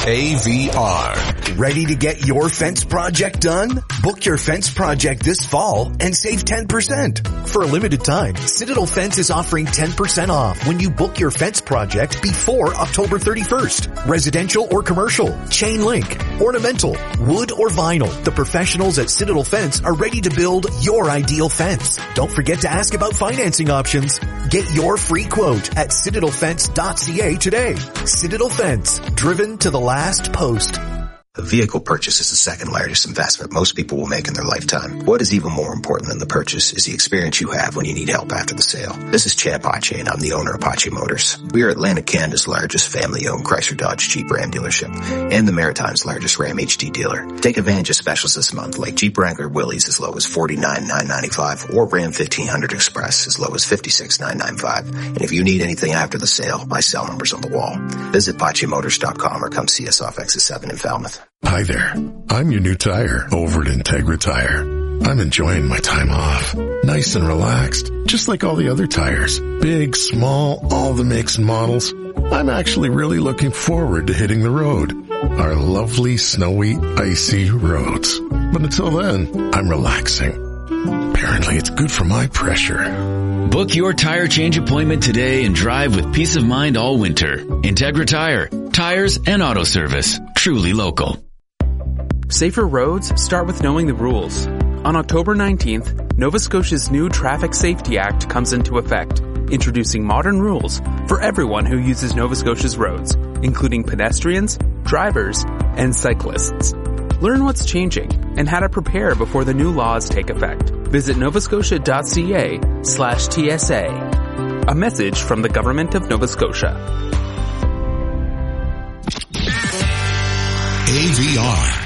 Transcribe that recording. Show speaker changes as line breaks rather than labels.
AVR.
Ready to get your fence project done? Book your fence project this fall and save 10%. For a limited time, Citadel Fence is offering 10% off when you book your fence project before October 31st. Residential or commercial, chain link, ornamental, wood or vinyl. The professionals at Citadel Fence are ready to build your ideal fence. Don't forget to ask about financing options. Get your free quote at citadelfence.ca today. Citadel Fence, driven to the last post.
A vehicle purchase is the second largest investment most people will make in their lifetime. What is even more important than the purchase is the experience you have when you need help after the sale. This is Chad Pache, and I'm the owner of Pache Motors. We are Atlantic Canada's largest family-owned Chrysler Dodge Jeep Ram dealership and the Maritime's largest Ram HD dealer. Take advantage of specials this month like Jeep Wrangler Willys as low as $49,995 or Ram 1500 Express as low as $56,995. And if you need anything after the sale, my cell number's on the wall. Visit PacheMotors.com or come see us off Exit 7 in Falmouth.
Hi there. I'm your new tire over at Integra Tire. I'm enjoying my time off. Nice and relaxed, just like all the other tires. Big, small, all the makes and models. I'm actually really looking forward to hitting the road. Our lovely, snowy, icy roads. But until then, I'm relaxing. Apparently it's good for my pressure.
Book your tire change appointment today and drive with peace of mind all winter. Integra Tire. Tires and auto service. Truly local.
Safer roads start with knowing the rules. On October 19th, Nova Scotia's new Traffic Safety Act comes into effect, introducing modern rules for everyone who uses Nova Scotia's roads, including pedestrians, drivers, and cyclists. Learn what's changing and how to prepare before the new laws take effect. Visit novascotia.ca/TSA. A message from the Government of Nova Scotia.
AVR.